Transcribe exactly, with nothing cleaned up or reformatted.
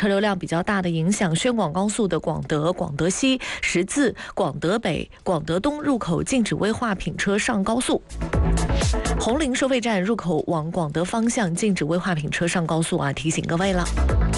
车流量比较大的影响，宣广高速的广德、广德西、十字、广德北、广德东入口禁止危化品车上高速。红林收费站入口往广德方向禁止危化品车上高速啊，提醒各位了。